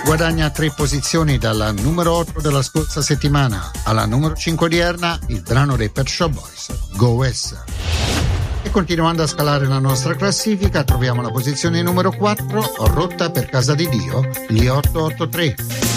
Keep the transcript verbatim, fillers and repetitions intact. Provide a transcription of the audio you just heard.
guadagna tre posizioni dalla numero otto della scorsa settimana alla numero cinque odierna il brano dei Pet Shop Boys, Go West. E continuando a scalare la nostra classifica troviamo la posizione numero quattro, Rotta per casa di Dio, gli otto otto tre.